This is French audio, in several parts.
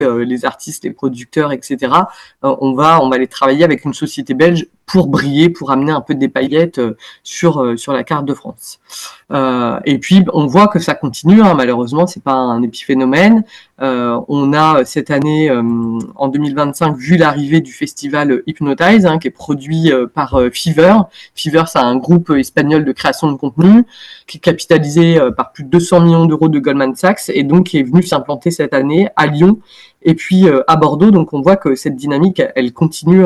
les artistes, les producteurs, etc. On va les travailler avec une société belge pour briller, pour amener un peu des paillettes sur la carte de France. Et puis on voit que ça continue, hein, malheureusement, c'est pas un épiphénomène. On a cette année, en 2025, vu l'arrivée du festival Hypnotize, hein, qui est produit par Fever. Fever, c'est un groupe espagnol de création de contenu qui est capitalisé par plus de 200 millions d'euros de Goldman Sachs et donc qui est venu s'implanter cette année à Lyon et puis à Bordeaux. Donc on voit que cette dynamique, elle continue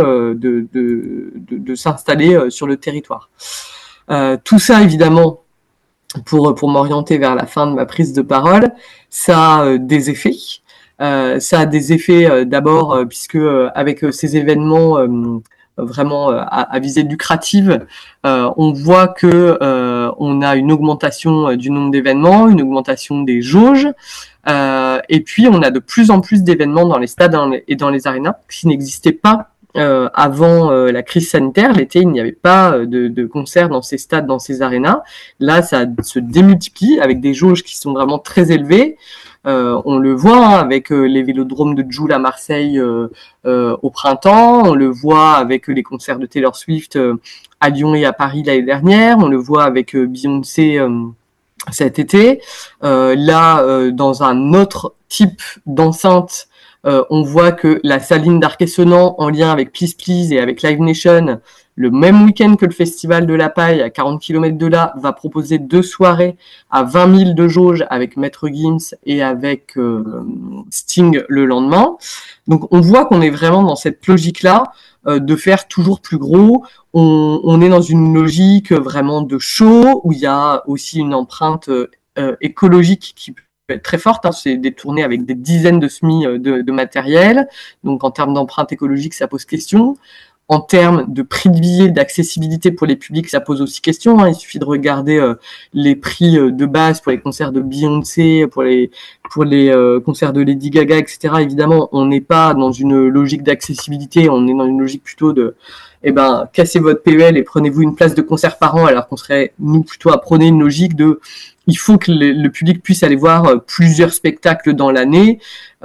de s'installer sur le territoire. Tout ça, évidemment, pour m'orienter vers la fin de ma prise de parole, ça a des effets. Ça a des effets d'abord puisque avec ces événements vraiment à visée lucrative, on voit que on a une augmentation du nombre d'événements, une augmentation des jauges, et puis on a de plus en plus d'événements dans les stades et dans les arénas qui n'existaient pas avant la crise sanitaire. L'été, il n'y avait pas de concerts dans ces stades, dans ces arénas. Là, ça se démultiplie avec des jauges qui sont vraiment très élevées. On le voit, hein, avec les vélodromes de Joule à Marseille au printemps. On le voit avec les concerts de Taylor Swift à Lyon et à Paris l'année dernière. On le voit avec Beyoncé cet été. Là, dans un autre type d'enceinte, on voit que la Saline d'Arc-et-Senans, en lien avec Please Please et avec Live Nation, le même week-end que le Festival de la Paille, à 40 km de là, va proposer 2 soirées à 20 000 de jauge avec Maître Gims et avec Sting le lendemain. Donc on voit qu'on est vraiment dans cette logique-là de faire toujours plus gros. On est dans une logique vraiment de show, où il y a aussi une empreinte écologique qui peut être très forte, hein. C'est des tournées avec des dizaines de semis de matériel. Donc en termes d'empreinte écologique, ça pose question. En termes de prix de billets, d'accessibilité pour les publics, ça pose aussi question, hein. Il suffit de regarder les prix de base pour les concerts de Beyoncé, pour les concerts de Lady Gaga, etc. Évidemment, on n'est pas dans une logique d'accessibilité, on est dans une logique plutôt de cassez votre PEL et prenez-vous une place de concert par an, alors qu'on serait, nous, plutôt à prôner une logique de il faut que le public puisse aller voir plusieurs spectacles dans l'année.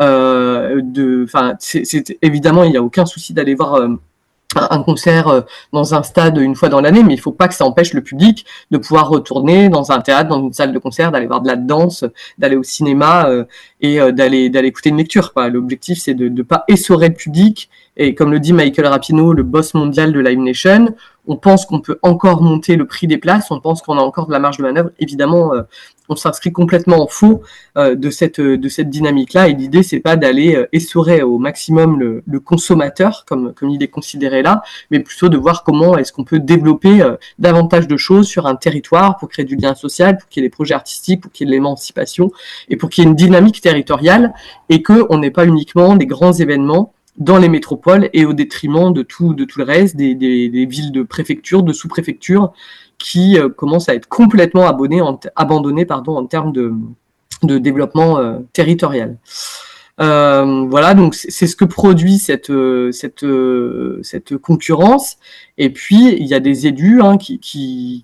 C'est évidemment, il n'y a aucun souci d'aller voir un concert dans un stade une fois dans l'année, mais il faut pas que ça empêche le public de pouvoir retourner dans un théâtre, dans une salle de concert, d'aller voir de la danse, d'aller au cinéma et d'aller écouter une lecture, quoi. L'objectif, c'est de pas essorer le public. Et comme le dit Michael Rapino, le boss mondial de Live Nation, on pense qu'on peut encore monter le prix des places, on pense qu'on a encore de la marge de manœuvre. Évidemment, on s'inscrit complètement en faux de cette dynamique-là. Et l'idée, c'est pas d'aller essorer au maximum le consommateur, comme il est considéré là, mais plutôt de voir comment est-ce qu'on peut développer davantage de choses sur un territoire pour créer du lien social, pour qu'il y ait des projets artistiques, pour qu'il y ait de l'émancipation et pour qu'il y ait une dynamique territoriale et qu'on n'ait pas uniquement des grands événements dans les métropoles et au détriment de tout le reste, des villes de préfecture, de sous-préfecture, qui commencent à être complètement abandonnées en termes de développement territorial. Voilà, donc c'est ce que produit cette concurrence. Et puis il y a des élus qui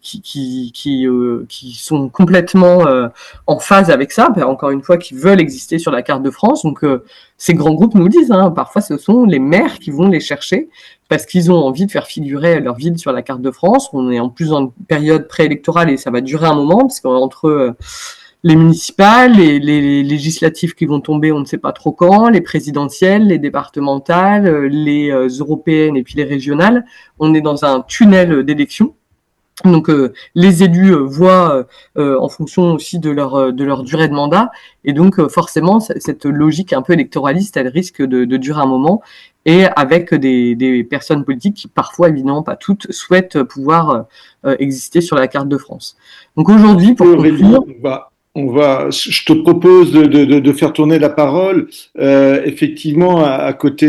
sont complètement en phase avec ça. Encore une fois, qui veulent exister sur la carte de France. Donc ces grands groupes nous le disent. Parfois, ce sont les maires qui vont les chercher parce qu'ils ont envie de faire figurer leur ville sur la carte de France. On est en plus dans une période préélectorale et ça va durer un moment parce qu'entre les municipales, les législatives qui vont tomber, on ne sait pas trop quand, les présidentielles, les départementales, les européennes et puis les régionales. On est dans un tunnel d'élections. Donc les élus voient en fonction aussi de leur durée de mandat. Et donc forcément, cette logique un peu électoraliste, elle risque de durer un moment. Et avec des personnes politiques qui parfois, évidemment pas toutes, souhaitent pouvoir exister sur la carte de France. Donc aujourd'hui, pour conclure... Je te propose de faire tourner la parole. Effectivement, à côté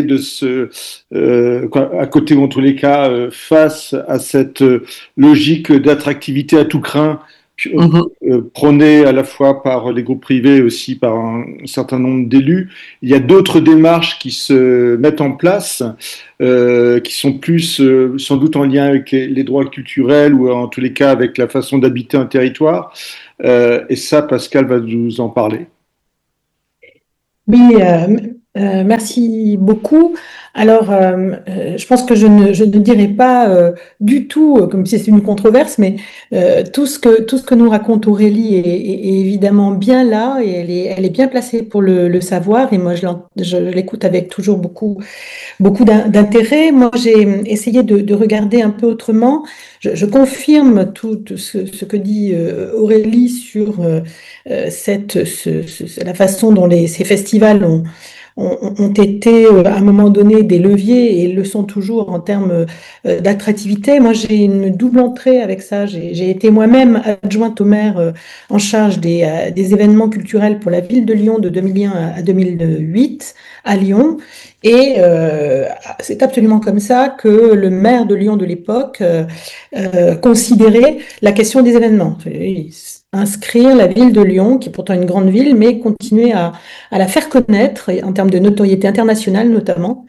ou en tous les cas, face à cette logique d'attractivité à tout crin, prônée à la fois par les groupes privés et aussi par un certain nombre d'élus, il y a d'autres démarches qui se mettent en place, qui sont plus sans doute en lien avec les droits culturels ou en tous les cas avec la façon d'habiter un territoire. Et ça, Pascal va nous en parler. Oui, Merci beaucoup. Alors, je pense que je ne dirai pas du tout, comme si c'est une controverse, mais tout ce que nous raconte Aurélie est évidemment bien là et elle est bien placée pour le savoir. Et moi, je l'écoute avec toujours beaucoup d'intérêt. Moi, j'ai essayé de regarder un peu autrement. Je confirme tout ce que dit Aurélie sur la façon dont ces festivals ont été à un moment donné des leviers et le sont toujours en termes d'attractivité. Moi, j'ai une double entrée avec ça. J'ai été moi-même adjointe au maire en charge des événements culturels pour la ville de Lyon de 2001 à 2008 à Lyon. Et c'est absolument comme ça que le maire de Lyon de l'époque considérait la question des événements. Inscrire la ville de Lyon, qui est pourtant une grande ville, mais continuer à la faire connaître en termes de notoriété internationale notamment,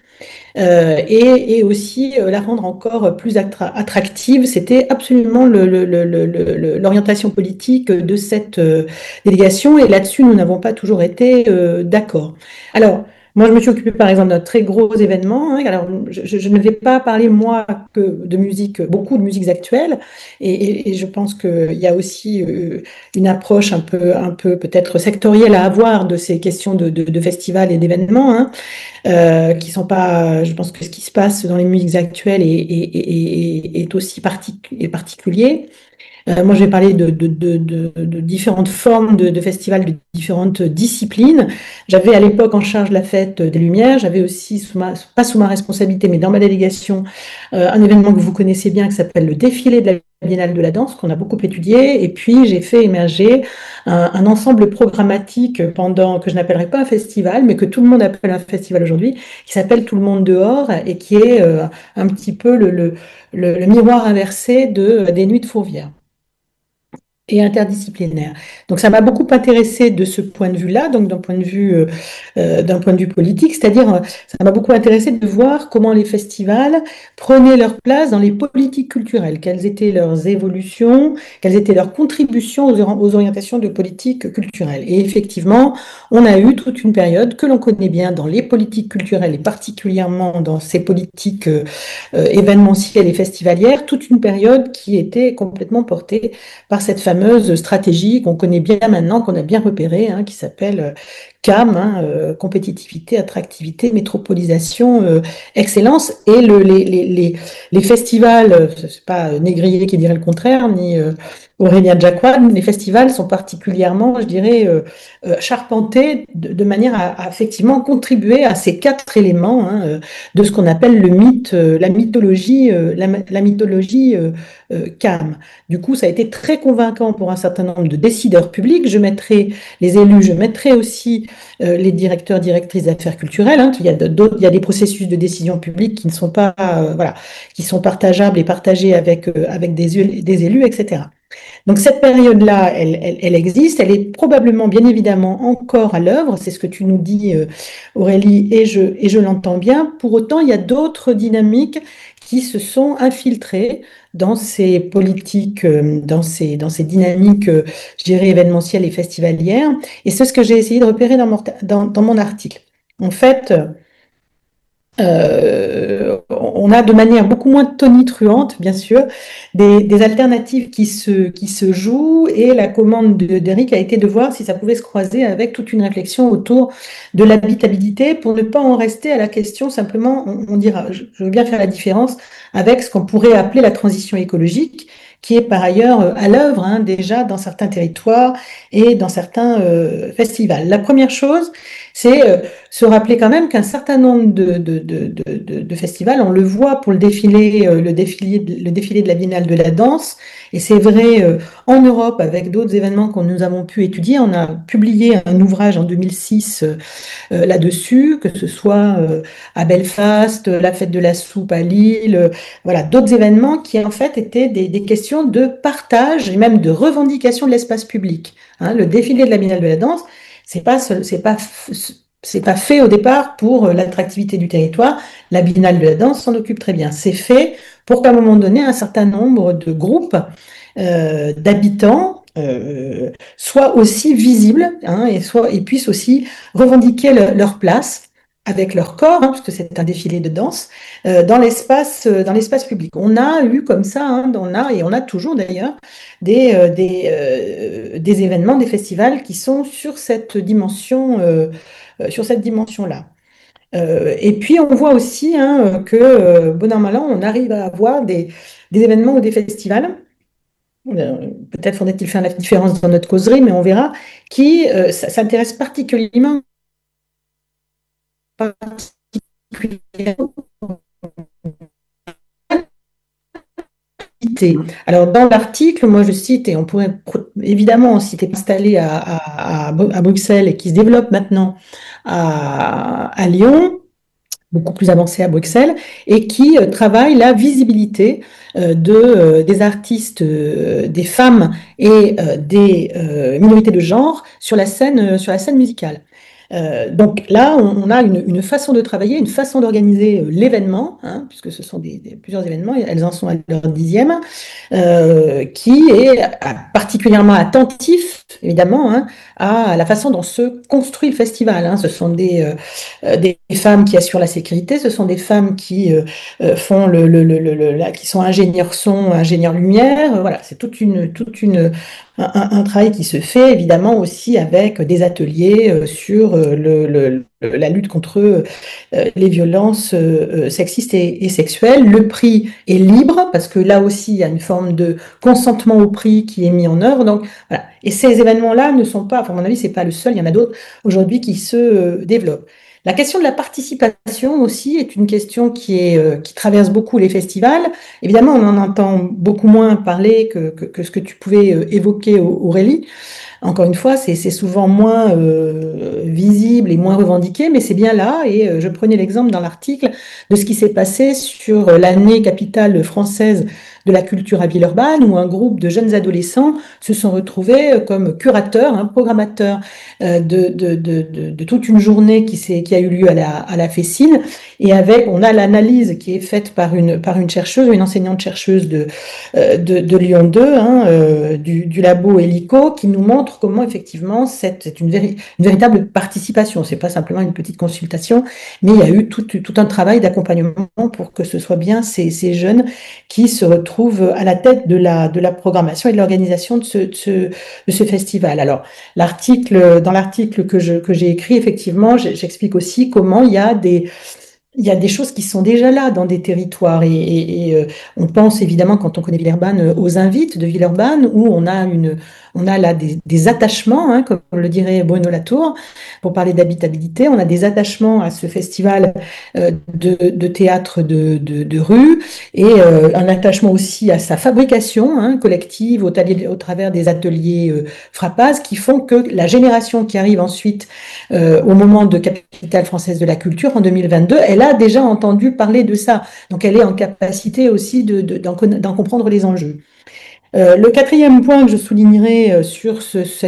et aussi la rendre encore plus attractive. C'était absolument l'orientation politique de cette délégation, et là-dessus, nous n'avons pas toujours été d'accord. Alors, moi, je me suis occupée, par exemple, d'un très gros événement. Hein. Alors, je ne vais pas parler, moi, que de musique, beaucoup de musiques actuelles. Et je pense qu'il y a aussi une approche un peu peut-être sectorielle à avoir de ces questions de festivals et d'événements. Hein, qui sont pas, je pense que ce qui se passe dans les musiques actuelles est aussi particulier. Moi, je vais parler de différentes formes de festivals, de différentes disciplines. J'avais à l'époque en charge la Fête des Lumières. J'avais aussi, pas sous ma responsabilité, mais dans ma délégation, un événement que vous connaissez bien qui s'appelle le défilé de la Biennale de la danse, qu'on a beaucoup étudié. Et puis, j'ai fait émerger un ensemble programmatique que je n'appellerai pas un festival, mais que tout le monde appelle un festival aujourd'hui, qui s'appelle Tout le monde dehors et qui est un petit peu le miroir inversé des Nuits de Fourvière et interdisciplinaire. Donc ça m'a beaucoup intéressé de ce point de vue-là, donc d'un point de vue politique, c'est-à-dire ça m'a beaucoup intéressé de voir comment les festivals prenaient leur place dans les politiques culturelles, quelles étaient leurs évolutions, quelles étaient leurs contributions aux orientations de politique culturelle. Et effectivement, on a eu toute une période que l'on connaît bien dans les politiques culturelles et particulièrement dans ces politiques événementielles et festivalières, toute une période qui était complètement portée par cette fameuse stratégie qu'on connaît bien maintenant, qu'on a bien repérée, hein, qui s'appelle CAM, hein, compétitivité, attractivité, métropolisation, excellence. Et les festivals, c'est pas Négrier qui dirait le contraire, ni Aurélien Jacquard, les festivals sont particulièrement, je dirais, charpentés de manière à effectivement contribuer à ces quatre éléments hein, de ce qu'on appelle le mythe, la mythologie, la mythologie CAM. Du coup, ça a été très convaincant pour un certain nombre de décideurs publics. Je mettrai les élus, je mettrai aussi les directeurs, directrices d'affaires culturelles. Hein. Il y a des processus de décision publique qui ne sont pas, voilà, qui sont partageables et partagés avec des élus, etc. Donc cette période-là, elle existe, elle est probablement, bien évidemment, encore à l'œuvre, c'est ce que tu nous dis, Aurélie, et je l'entends bien. Pour autant, il y a d'autres dynamiques qui se sont infiltrées dans ces politiques, dans ces dynamiques, je dirais, événementielles et festivalières. Et c'est ce que j'ai essayé de repérer dans mon article. En fait, on a de manière beaucoup moins tonitruante, bien sûr, des alternatives qui se jouent et la commande d'Eric a été de voir si ça pouvait se croiser avec toute une réflexion autour de l'habitabilité pour ne pas en rester à la question simplement, on dira, je veux bien faire la différence avec ce qu'on pourrait appeler la transition écologique, qui est par ailleurs à l'œuvre hein, déjà dans certains territoires et dans certains festivals. La première chose, c'est se rappeler quand même qu'un certain nombre de festivals, on le voit pour le défilé de la Biennale de la danse, et c'est vrai en Europe avec d'autres événements que nous avons pu étudier. On a publié un ouvrage en 2006 là-dessus, que ce soit à Belfast, la fête de la soupe à Lille, voilà, d'autres événements qui en fait étaient des questions de partage et même de revendication de l'espace public. Hein, le défilé de la Biennale de la danse, c'est pas fait au départ pour l'attractivité du territoire. La Biennale de la danse s'en occupe très bien. C'est fait pour qu'à un moment donné, un certain nombre de groupes d'habitants soient aussi visibles hein, et puissent aussi revendiquer leur place avec leur corps, puisque c'est un défilé de danse, dans l'espace public. On a eu comme ça, on a toujours d'ailleurs des événements, des festivals qui sont sur cette dimension-là. Et puis on voit aussi que, bon an, mal an, on arrive à avoir des événements ou des festivals. Peut-être faudrait-il faire la différence dans notre causerie, mais on verra, qui s'intéresse particulièrement alors, dans l'article, moi je cite, et on pourrait évidemment citer, installé à Bruxelles et qui se développe maintenant à Lyon, beaucoup plus avancé à Bruxelles, et qui travaille la visibilité des artistes, des femmes et des minorités de genre sur la scène musicale. Donc là, on a une façon de travailler, une façon d'organiser l'événement, puisque ce sont plusieurs événements, elles en sont à leur 10e, qui est particulièrement attentif, évidemment, à la façon dont se construit le festival. Ce sont des femmes qui assurent la sécurité, ce sont des femmes qui font qui sont ingénieurs son, ingénieurs lumière. Voilà, c'est un travail qui se fait évidemment aussi avec des ateliers sur la lutte contre les violences sexistes et sexuelles. Le prix est libre parce que là aussi il y a une forme de consentement au prix qui est mis en œuvre. Donc voilà. Et ces événements-là ne sont pas, à mon avis, c'est pas le seul. Il y en a d'autres aujourd'hui qui se développent. La question de la participation aussi est une question qui traverse beaucoup les festivals. Évidemment, on en entend beaucoup moins parler que ce que tu pouvais évoquer, Aurélie. Encore une fois, c'est souvent moins visible et moins revendiqué, mais c'est bien là. Et je prenais l'exemple dans l'article de ce qui s'est passé sur l'année capitale française de la culture à Villeurbanne, où un groupe de jeunes adolescents se sont retrouvés comme curateurs, programmateurs de toute une journée qui a eu lieu à la Fessine. Et on a l'analyse qui est faite par une chercheuse, une enseignante chercheuse de Lyon 2, du labo Helico, qui nous montre comment effectivement c'est une véritable participation. C'est pas simplement une petite consultation, mais il y a eu tout un travail d'accompagnement pour que ce soit bien ces jeunes qui se retrouvent à la tête de la programmation et de l'organisation de ce festival. Alors, dans l'article que j'ai écrit, effectivement, j'explique aussi comment il y a des choses qui sont déjà là dans des territoires et on pense évidemment, quand on connaît Villeurbanne, aux Invites de Villeurbanne, où on a là des attachements, comme le dirait Bruno Latour, pour parler d'habitabilité. On a des attachements à ce festival de théâtre de rue et un attachement aussi à sa fabrication collective au travers des ateliers Frappaz, qui font que la génération qui arrive ensuite au moment de Capitale française de la culture en 2022, elle a déjà entendu parler de ça. Donc elle est en capacité aussi d'en comprendre les enjeux. Le quatrième point que je soulignerai sur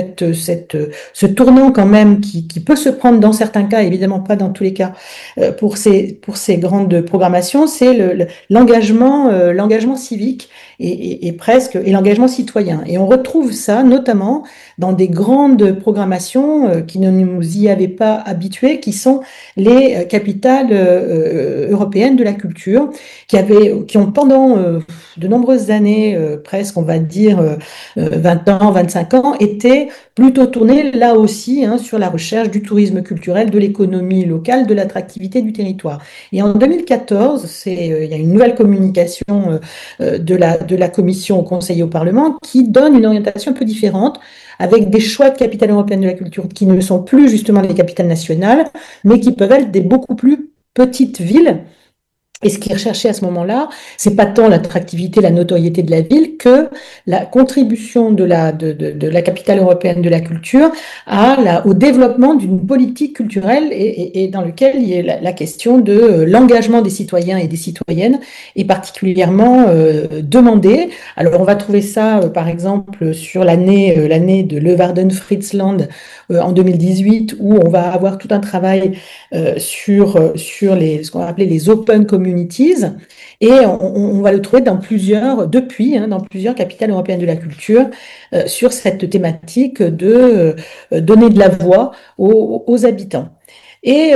ce tournant quand même qui peut se prendre dans certains cas, évidemment pas dans tous les cas, pour ces grandes programmations, c'est l'engagement civique et l'engagement citoyen. Et on retrouve ça notamment dans des grandes programmations qui ne nous y avaient pas habitués, qui sont les capitales européennes de la culture, qui ont pendant de nombreuses années, presque on va dire 20 ans, 25 ans, été plutôt tournées là aussi sur la recherche du tourisme culturel, de l'économie locale, de l'attractivité du territoire. Et en 2014, il y a une nouvelle communication de la Commission au Conseil et au Parlement qui donne une orientation un peu différente, avec des choix de capitales européennes de la culture qui ne sont plus justement les capitales nationales, mais qui peuvent être des beaucoup plus petites villes. Et ce qui est recherché à ce moment-là, c'est pas tant l'attractivité, la notoriété de la ville que la contribution de la capitale européenne de la culture au développement d'une politique culturelle et dans lequel il y a la question de l'engagement des citoyens et des citoyennes est particulièrement demandée. Alors on va trouver ça par exemple sur l'année de Leeuwarden Fritsland en 2018, où on va avoir tout un travail sur ce qu'on va appeler les open communities, et on va le trouver dans plusieurs capitales européennes de la culture sur cette thématique de donner de la voix aux habitants. Et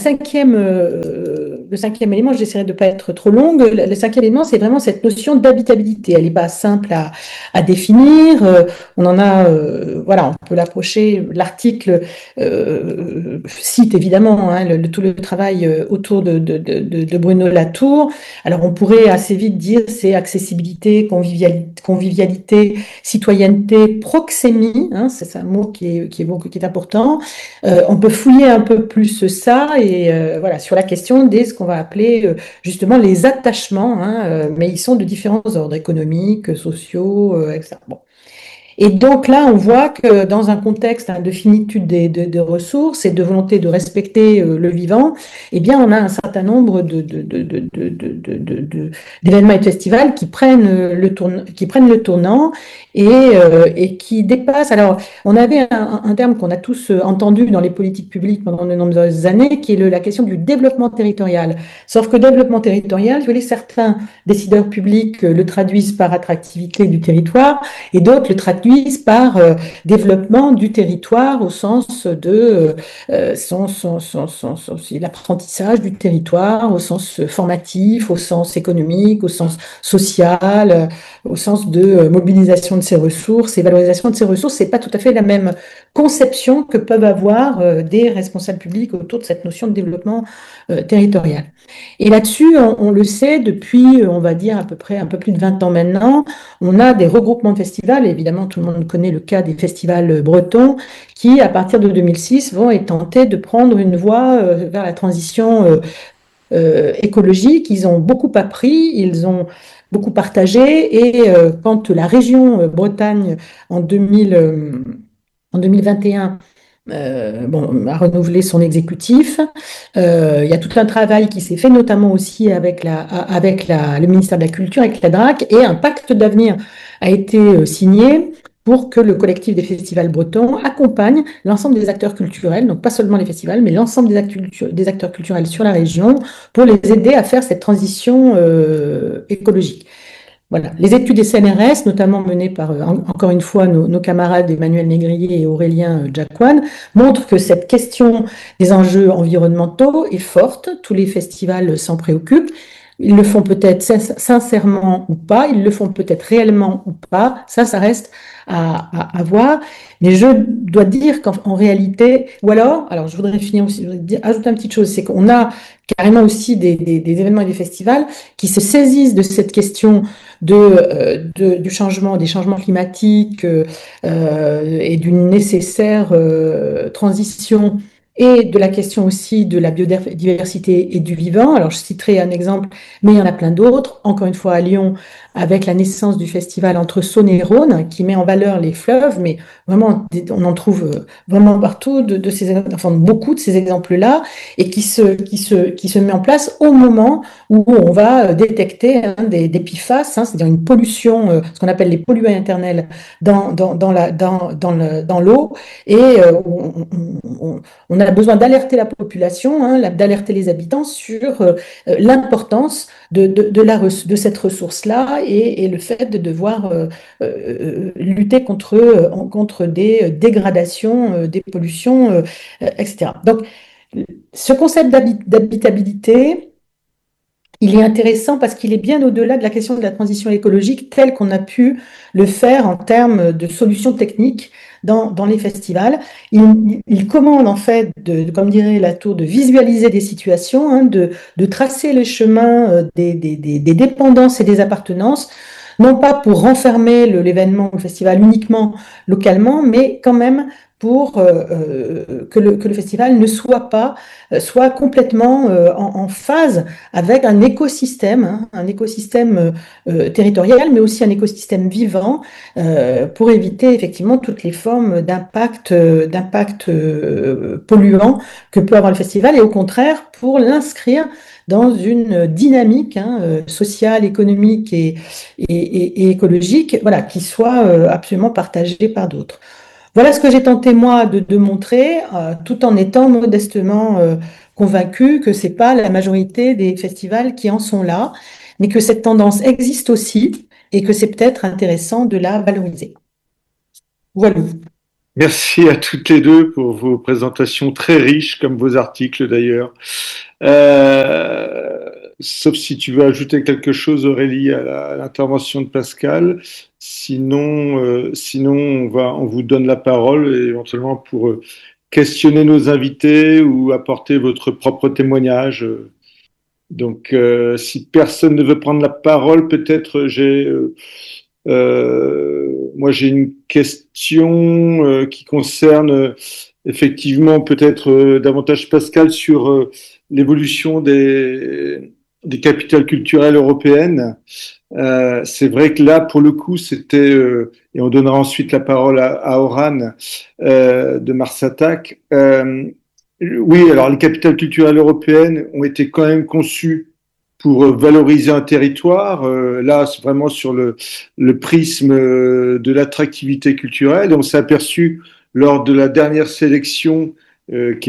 le cinquième élément, j'essaierai de ne pas être trop longue, le cinquième élément, c'est vraiment cette notion d'habitabilité. Elle n'est pas simple à définir. On en a, voilà, on peut l'approcher. L'article cite évidemment hein, tout le travail autour de Bruno Latour. Alors, on pourrait assez vite dire c'est accessibilité, convivialité, citoyenneté, proxémie, hein, c'est un mot qui est important. On peut fouiller un peu plus ça et voilà sur la question de ce qu'on va appeler justement les attachements, hein, mais ils sont de différents ordres économiques, sociaux, etc. Bon. Et donc là, on voit que dans un contexte hein, de finitude de ressources et de volonté de respecter le vivant, eh bien, on a un certain nombre d'événements et de festivals qui prennent le tournant et qui dépassent. Alors, on avait un terme qu'on a tous entendu dans les politiques publiques pendant de nombreuses années, qui est la question du développement territorial. Sauf que développement territorial, je veux dire, certains décideurs publics le traduisent par attractivité du territoire et d'autres le traduisent par développement du territoire au sens de l'apprentissage du territoire, au sens formatif, au sens économique, au sens social, au sens de mobilisation de ses ressources et valorisation de ses ressources. C'est pas tout à fait la même conception que peuvent avoir des responsables publics autour de cette notion de développement territorial. Et là-dessus, on le sait depuis, on va dire à peu près un peu plus de 20 ans maintenant, on a des regroupements de festivals, évidemment tout le monde connaît le cas des festivals bretons, qui à partir de 2006 vont tenter de prendre une voie vers la transition écologique. Ils ont beaucoup appris, ils ont beaucoup partagé, et quand la région Bretagne en 2021 a renouvelé son exécutif. Il y a tout un travail qui s'est fait, notamment aussi avec le ministère de la Culture, avec la DRAC, et un pacte d'avenir a été signé pour que le collectif des festivals bretons accompagne l'ensemble des acteurs culturels, donc pas seulement les festivals, mais l'ensemble des acteurs culturels sur la région, pour les aider à faire cette transition écologique. Voilà. Les études des CNRS, notamment menées par, encore une fois, nos camarades Emmanuel Négrier et Aurélien Jacquan, montrent que cette question des enjeux environnementaux est forte. Tous les festivals s'en préoccupent. Ils le font peut-être sincèrement ou pas, ils le font peut-être réellement ou pas, ça reste à voir. Mais je dois dire qu'en réalité, ou alors je voudrais finir aussi, ajouter une petite chose, c'est qu'on a carrément aussi des événements et des festivals qui se saisissent de cette question du changement, des changements climatiques et d'une nécessaire transition et de la question aussi de la biodiversité et du vivant. Alors, je citerai un exemple, mais il y en a plein d'autres. Encore une fois, à Lyon, avec la naissance du festival Entre Saône et Rhône, qui met en valeur les fleuves, mais vraiment, on en trouve vraiment partout, enfin, beaucoup de ces exemples-là, et qui se met en place au moment où on va détecter des PFAS, c'est-à-dire une pollution, ce qu'on appelle les polluants internels dans l'eau, et on a besoin d'alerter la population, d'alerter les habitants sur l'importance de cette ressource-là et le fait de devoir lutter contre des dégradations, des pollutions, etc. Donc, ce concept d'habitabilité, il est intéressant parce qu'il est bien au-delà de la question de la transition écologique telle qu'on a pu le faire en termes de solutions techniques dans les festivals. Il commande en fait, comme dirait Latour, de visualiser des situations, de tracer les chemins des dépendances et des appartenances, non pas pour renfermer l'événement, le festival uniquement localement, mais quand même pour que le festival ne soit complètement en phase avec un écosystème territorial, mais aussi un écosystème vivant, pour éviter effectivement toutes les formes d'impact polluant que peut avoir le festival, et au contraire pour l'inscrire dans une dynamique sociale, économique et écologique, voilà, qui soit absolument partagée par d'autres. Voilà ce que j'ai tenté moi de montrer, tout en étant modestement convaincue que c'est pas la majorité des festivals qui en sont là, mais que cette tendance existe aussi et que c'est peut-être intéressant de la valoriser. Voilà. Merci à toutes les deux pour vos présentations très riches, comme vos articles d'ailleurs. Euh, Sauf si tu veux ajouter quelque chose, Aurélie, à l'intervention de Pascal. Sinon, on vous donne la parole éventuellement pour questionner nos invités ou apporter votre propre témoignage. Donc, si personne ne veut prendre la parole, peut-être moi j'ai une question qui concerne effectivement peut-être davantage Pascal sur l'évolution des capitales culturelles européennes. C'est vrai que là, pour le coup, et on donnera ensuite la parole à Oran de Mars Attack. Oui, alors les capitales culturelles européennes ont été quand même conçues pour valoriser un territoire. Là, c'est vraiment sur le prisme de l'attractivité culturelle. Et on s'est aperçu lors de la dernière sélection qui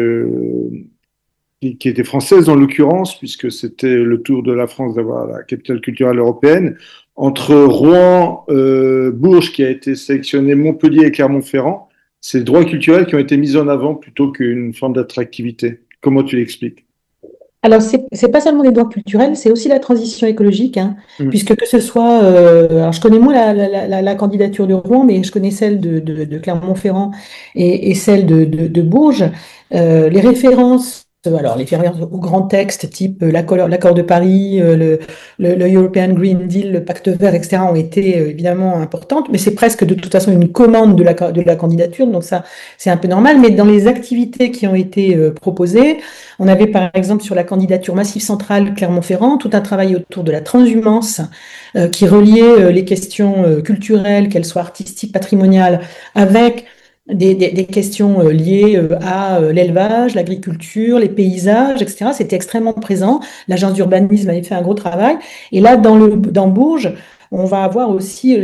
était française en l'occurrence, puisque c'était le tour de la France d'avoir la capitale culturelle européenne, entre Rouen, Bourges qui a été sélectionné, Montpellier et Clermont-Ferrand, c'est les droits culturels qui ont été mis en avant plutôt qu'une forme d'attractivité. Comment tu l'expliques? Alors, c'est pas seulement les droits culturels, c'est aussi la transition écologique, hein, Mmh. puisque que ce soit, alors je connais moins la candidature de Rouen, mais je connais celle de Clermont-Ferrand et celle de Bourges. Les références, alors les références aux grands textes, type l'accord de Paris, le European Green Deal, le pacte vert, etc., ont été évidemment importantes, mais c'est presque de toute façon une commande de la candidature, donc ça, c'est un peu normal. Mais dans les activités qui ont été proposées, on avait par exemple sur la candidature Massif Central Clermont-Ferrand tout un travail autour de la transhumance qui reliait les questions culturelles, qu'elles soient artistiques, patrimoniales, avec des questions liées à l'élevage, l'agriculture, les paysages, etc. C'était extrêmement présent. L'agence d'urbanisme avait fait un gros travail. Et là, dans Bourges, on va avoir aussi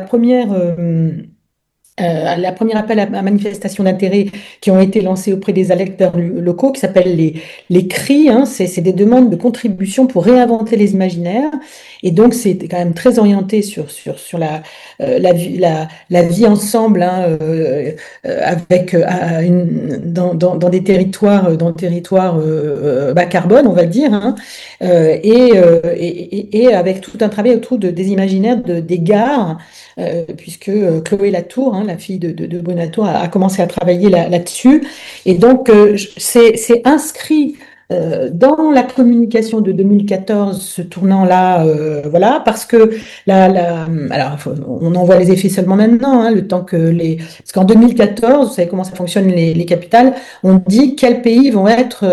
la première appel à manifestation d'intérêt qui ont été lancés auprès des électeurs locaux, qui s'appellent les CRI, hein, c'est des demandes de contribution pour réinventer les imaginaires. Et donc, c'est quand même très orienté sur la vie ensemble, hein, avec, dans des territoires, bas carbone, on va le dire, hein, et avec tout un travail autour des imaginaires des gares, puisque Chloé Latour, hein, la fille de Bruno Latour, a commencé à travailler là-dessus. Et donc, c'est inscrit dans la communication de 2014, ce tournant-là, voilà, parce que alors, on en voit les effets seulement maintenant, hein, le temps parce qu'en 2014, vous savez comment ça fonctionne les capitales, on dit quels pays vont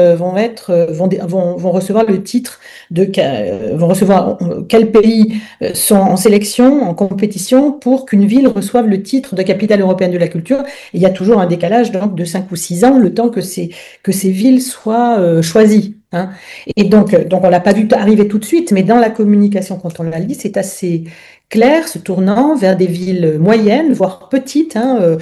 recevoir le titre vont recevoir quels pays sont en sélection, en compétition pour qu'une ville reçoive le titre de capitale européenne de la culture. Et il y a toujours un décalage donc, de 5 ou 6 ans, le temps que ces villes soient choisies. Hein. Et donc on l'a pas vu arriver tout de suite, mais dans la communication, quand on la lit, c'est assez clair, se tournant vers des villes moyennes, voire petites, hein,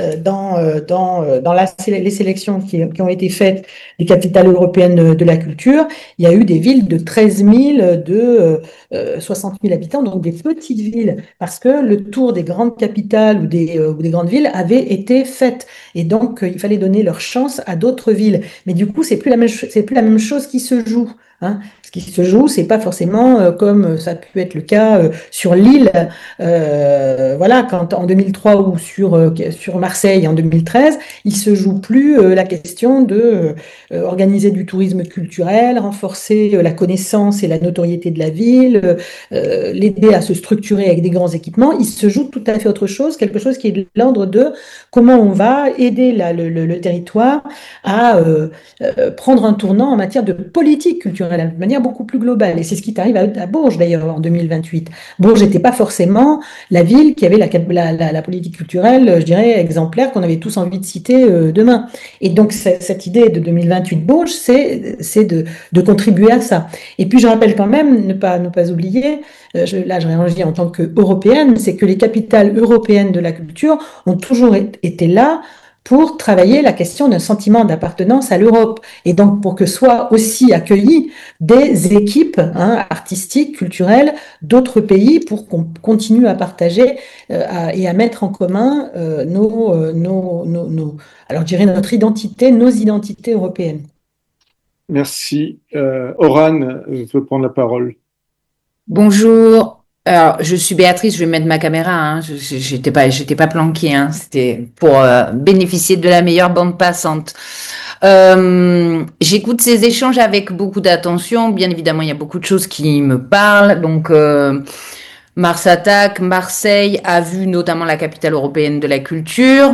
les sélections qui ont été faites des capitales européennes de la culture. Il y a eu des villes de 13 000, de 60 000 habitants, donc des petites villes, parce que le tour des grandes capitales ou des grandes villes avait été fait. Et donc, il fallait donner leur chance à d'autres villes. Mais du coup, c'est plus la même chose qui se joue. Hein. Ce qui se joue, c'est pas forcément comme ça a pu être le cas sur Lille, voilà, quand en 2003 ou sur Marseille en 2013, il se joue plus la question de organiser du tourisme culturel, renforcer la connaissance et la notoriété de la ville, l'aider à se structurer avec des grands équipements. Il se joue tout à fait autre chose, quelque chose qui est de l'ordre de comment on va aider le territoire à prendre un tournant en matière de politique culturelle, de manière beaucoup plus globale. Et c'est ce qui t'arrive à Bourges, d'ailleurs, en 2028. Bourges n'était pas forcément la ville qui avait la politique culturelle, je dirais, exemplaire, qu'on avait tous envie de citer demain. Et donc, cette idée de 2028 Bourges, c'est de contribuer à ça. Et puis, je rappelle quand même, ne pas oublier, là, je réagis en tant qu'européenne, c'est que les capitales européennes de la culture ont toujours été là pour travailler la question d'un sentiment d'appartenance à l'Europe et donc pour que soient aussi accueillis des équipes artistiques, culturelles d'autres pays pour qu'on continue à partager et à mettre en commun alors je dirais notre identité, nos identités européennes. Merci. Oran veut prendre la parole. Bonjour. Alors, je suis Béatrice, je vais mettre ma caméra, j'étais pas planquée, c'était pour bénéficier de la meilleure bande passante. J'écoute ces échanges avec beaucoup d'attention. Bien évidemment, il y a beaucoup de choses qui me parlent. Donc, Mars Attack, Marseille a vu notamment la capitale européenne de la culture.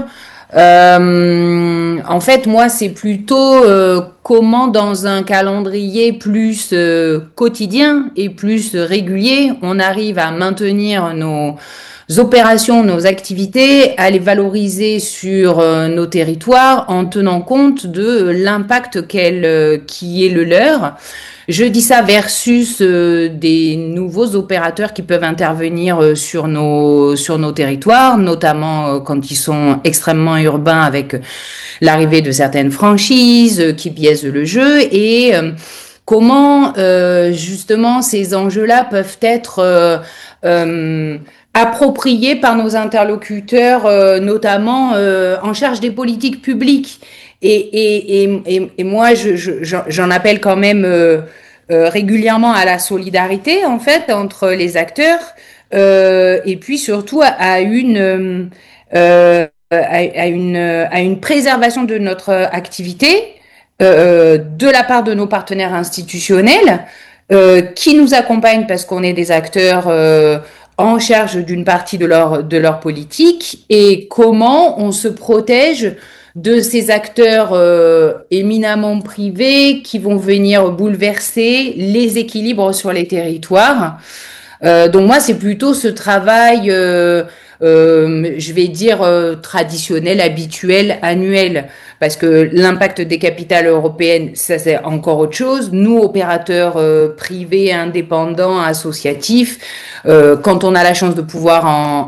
En fait, moi, c'est plutôt comment dans un calendrier plus quotidien et plus régulier, on arrive à maintenir nos opérations, nos activités, à les valoriser sur nos territoires en tenant compte de l'impact qui est le leur. Je dis ça versus des nouveaux opérateurs qui peuvent intervenir sur nos territoires, notamment quand ils sont extrêmement urbains avec l'arrivée de certaines franchises qui biaisent le jeu et comment justement ces enjeux-là peuvent être appropriés par nos interlocuteurs, notamment en charge des politiques publiques. Et moi, j'en appelle quand même régulièrement à la solidarité, en fait, entre les acteurs, et puis surtout à une préservation de notre activité de la part de nos partenaires institutionnels qui nous accompagnent parce qu'on est des acteurs en charge d'une partie de leur politique et comment on se protège de ces acteurs éminemment privés qui vont venir bouleverser les équilibres sur les territoires. Donc moi, c'est plutôt ce travail, je vais dire, traditionnel, habituel, annuel, parce que l'impact des capitales européennes, ça c'est encore autre chose. Nous, opérateurs privés, indépendants, associatifs, quand on a la chance de pouvoir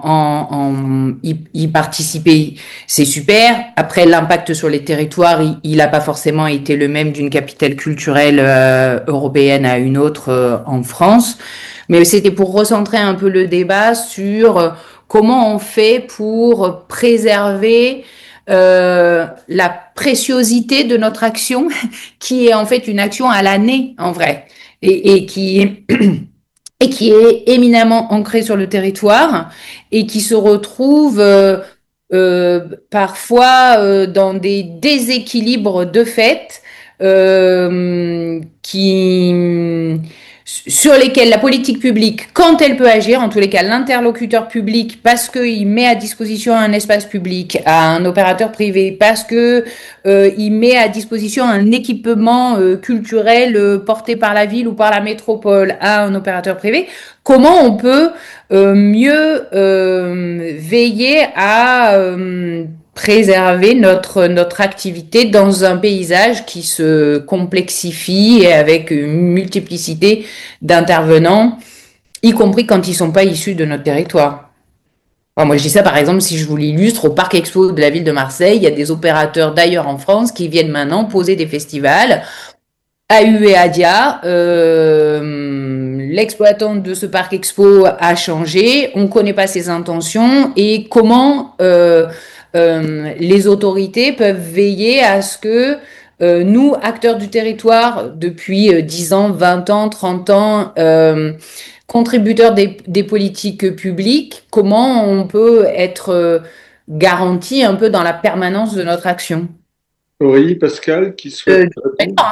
y participer, c'est super. Après, l'impact sur les territoires, il n'a pas forcément été le même d'une capitale culturelle européenne à une autre en France. Mais c'était pour recentrer un peu le débat sur comment on fait pour préserver la préciosité de notre action, qui est en fait une action à l'année en vrai, et qui est éminemment ancrée sur le territoire et qui se retrouve parfois dans des déséquilibres de fait sur lesquels la politique publique, quand elle peut agir, en tous les cas l'interlocuteur public, parce qu'il met à disposition un espace public à un opérateur privé, parce que il met à disposition un équipement culturel porté par la ville ou par la métropole à un opérateur privé, comment on peut mieux veiller à préserver notre activité dans un paysage qui se complexifie et avec une multiplicité d'intervenants, y compris quand ils sont pas issus de notre territoire. Alors moi, je dis ça, par exemple, si je vous l'illustre, au Parc Expo de la ville de Marseille, il y a des opérateurs d'ailleurs en France qui viennent maintenant poser des festivals. AU et ADIA, l'exploitant de ce Parc Expo a changé, on connaît pas ses intentions et comment les autorités peuvent veiller à ce que nous, acteurs du territoire, depuis 10 ans, 20 ans, 30 ans, contributeurs des politiques publiques, comment on peut être garanti un peu dans la permanence de notre action. Aurélie, Pascal, qui souhaite répondre.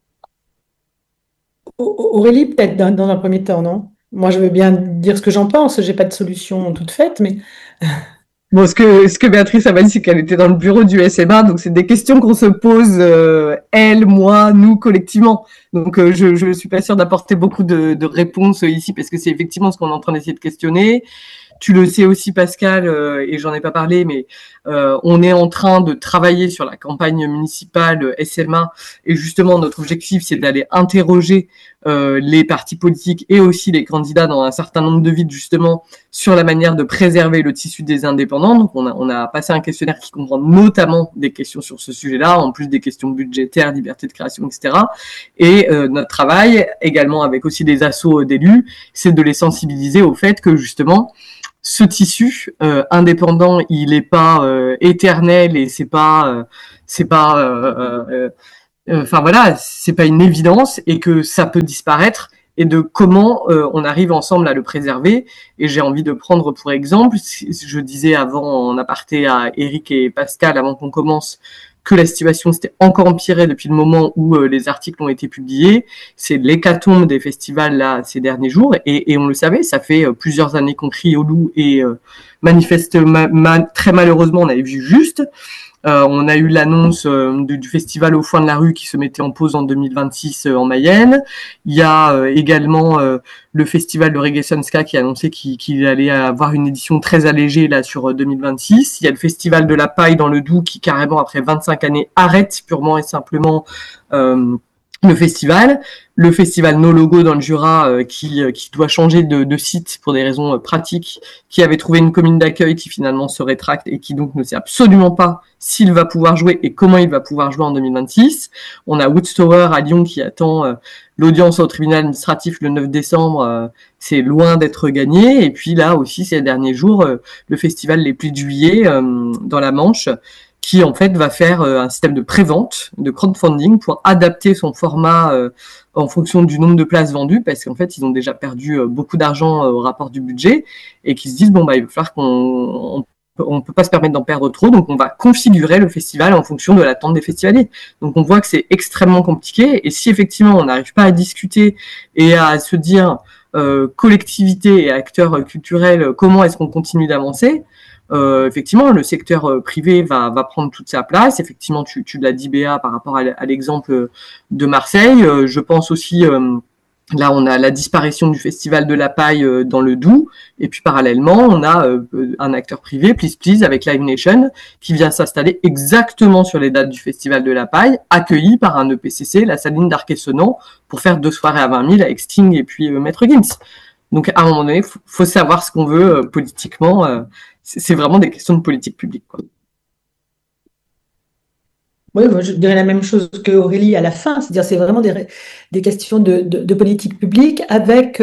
Aurélie, peut-être dans un premier temps, non? Moi, je veux bien dire ce que j'en pense, j'ai pas de solution toute faite, mais... Bon, ce que Béatrice a dit, c'est qu'elle était dans le bureau du SMA, donc c'est des questions qu'on se pose, elle, moi, nous, collectivement. Donc, je suis pas sûre d'apporter beaucoup de réponses ici, parce que c'est effectivement ce qu'on est en train d'essayer de questionner. Tu le sais aussi, Pascal, et j'en ai pas parlé, mais on est en train de travailler sur la campagne municipale SMA, et justement, notre objectif, c'est d'aller interroger les partis politiques et aussi les candidats dans un certain nombre de villes justement sur la manière de préserver le tissu des indépendants. Donc on a passé un questionnaire qui comprend notamment des questions sur ce sujet-là, en plus des questions budgétaires, liberté de création, etc. Et notre travail, également avec aussi des assos d'élus, c'est de les sensibiliser au fait que justement ce tissu indépendant, il est pas éternel et c'est pas enfin voilà, c'est pas une évidence et que ça peut disparaître et de comment on arrive ensemble à le préserver. Et j'ai envie de prendre pour exemple, je disais avant en aparté à Eric et Pascal avant qu'on commence que la situation s'était encore empirée depuis le moment où les articles ont été publiés. C'est l'hécatombe des festivals là ces derniers jours et on le savait, ça fait plusieurs années qu'on crie au loup et très malheureusement on avait vu juste. On a eu l'annonce du festival au foin de la rue qui se mettait en pause en 2026 en Mayenne. Il y a également le festival de Reggae Sunska qui a annoncé qu'il allait avoir une édition très allégée là sur 2026. Il y a le festival de la paille dans le Doubs qui carrément après 25 années arrête purement et simplement le festival No Logo dans le Jura qui doit changer de site pour des raisons pratiques, qui avait trouvé une commune d'accueil qui finalement se rétracte et qui donc ne sait absolument pas s'il va pouvoir jouer et comment il va pouvoir jouer en 2026. On a Woodstower à Lyon qui attend l'audience au tribunal administratif le 9 décembre, c'est loin d'être gagné. Et puis là aussi ces derniers jours, le festival Les Pluies de Juillet dans la Manche, qui en fait va faire un système de prévente, de crowdfunding pour adapter son format en fonction du nombre de places vendues, parce qu'en fait ils ont déjà perdu beaucoup d'argent au rapport du budget et qui se disent bon bah il va falloir on peut pas se permettre d'en perdre trop, donc on va configurer le festival en fonction de l'attente des festivaliers. Donc on voit que c'est extrêmement compliqué et si effectivement on n'arrive pas à discuter et à se dire collectivité et acteurs culturels comment est-ce qu'on continue d'avancer, effectivement, le secteur privé va prendre toute sa place. Effectivement, tu l'as dit, Béa, par rapport à l'exemple de Marseille. Je pense aussi, là, on a la disparition du Festival de la Paille dans le Doubs. Et puis, parallèlement, on a un acteur privé, Please Please, avec Live Nation, qui vient s'installer exactement sur les dates du Festival de la Paille, accueilli par un EPCC, la Saline d'Arquet-Senan, pour faire 2 soirées à 20 000 avec Sting et puis Maître Gims. Donc, à un moment donné, faut savoir ce qu'on veut politiquement. C'est vraiment des questions de politique publique, quoi. Oui, moi, je dirais la même chose que Aurélie à la fin, c'est-à-dire c'est vraiment des questions de politique publique avec